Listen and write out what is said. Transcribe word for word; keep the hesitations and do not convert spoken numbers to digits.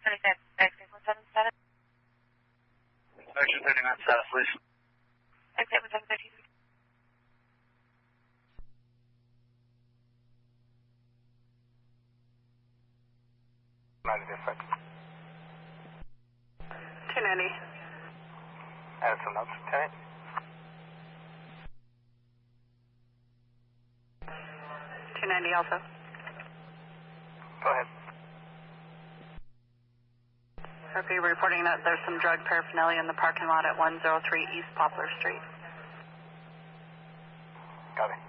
Action thirty-nine south, please. Exit one seven thirteen. Negative effect. two ninety. Add some notes, Lieutenant. two ninety also. Go ahead. Okay, we're reporting that there's some drug paraphernalia in the parking lot at one oh three East Poplar Street. Got it.